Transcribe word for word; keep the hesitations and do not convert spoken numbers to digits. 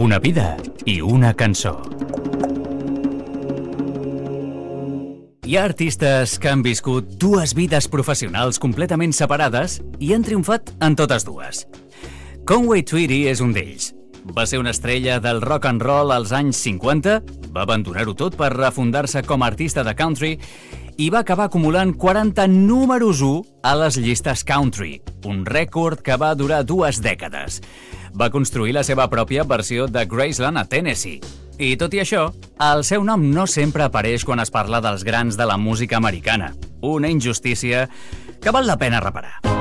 Una vida i una cançó. Hi ha artistes que han viscut dues vides professionals completament separades i han triomfat en totes dues. Conway Twitty és un d'ells. Va ser una estrella del rock and roll als anys cinquanta, va abandonar-ho tot per refundar-se com a artista de country i va acabar acumulant quaranta números u a les llistes country, un rècord que va durar dues dècades. Va construir la seva pròpia versió de Graceland a Tennessee. I tot i això, el seu nom no sempre apareix quan es parla dels grans de la música americana. Una injustícia que val la pena reparar.